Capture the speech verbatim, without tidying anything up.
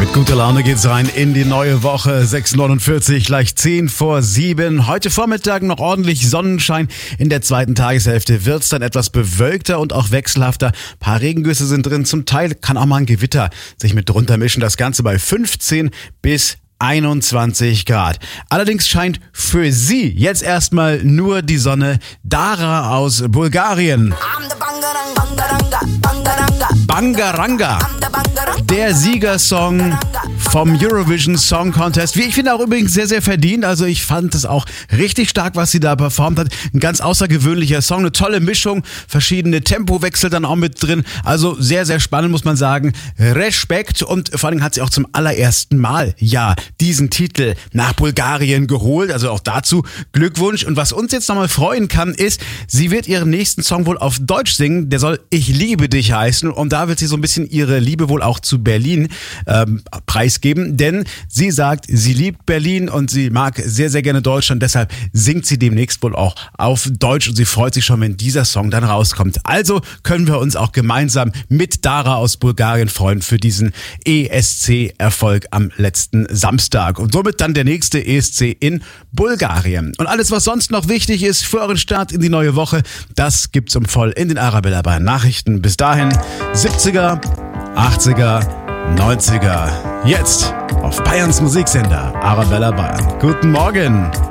Mit guter Laune geht's rein in die neue Woche. sechs Uhr neunundvierzig, gleich zehn vor sieben. Heute Vormittag noch ordentlich Sonnenschein. In der zweiten Tageshälfte wird's dann etwas bewölkter und auch wechselhafter. Ein paar Regengüsse sind drin. Zum Teil kann auch mal ein Gewitter sich mit drunter mischen. Das Ganze bei fünfzehn bis einundzwanzig Grad. Allerdings scheint für Sie jetzt erstmal nur die Sonne. Dara aus Bulgarien. Bangaranga. Der Siegersong vom Eurovision Song Contest. Wie ich finde, auch übrigens sehr, sehr verdient. Also ich fand es auch richtig stark, was sie da performt hat. Ein ganz außergewöhnlicher Song, eine tolle Mischung, verschiedene Tempowechsel dann auch mit drin. Also sehr, sehr spannend, muss man sagen. Respekt, und vor allem hat sie auch zum allerersten Mal, ja, diesen Titel nach Bulgarien geholt. Also auch dazu Glückwunsch. Und was uns jetzt nochmal freuen kann, ist, sie wird ihren nächsten Song wohl auf Deutsch singen. Der soll Ich liebe dich heißen. Und da wird sie so ein bisschen ihre Liebe wohl auch zu Berlin ähm, preisgeben. Denn sie sagt, sie liebt Berlin und sie mag sehr, sehr gerne Deutschland. Deshalb singt sie demnächst wohl auch auf Deutsch. Und sie freut sich schon, wenn dieser Song dann rauskommt. Also können wir uns auch gemeinsam mit Dara aus Bulgarien freuen für diesen E S C-Erfolg am letzten Samstag. Und somit dann der nächste E S C in Bulgarien. Und alles, was sonst noch wichtig ist für euren Start in die neue Woche, das gibt's um voll in den Arabella Bayern Nachrichten. Bis dahin siebziger, achtziger, neunziger. Jetzt auf Bayerns Musiksender Arabella Bayern. Guten Morgen.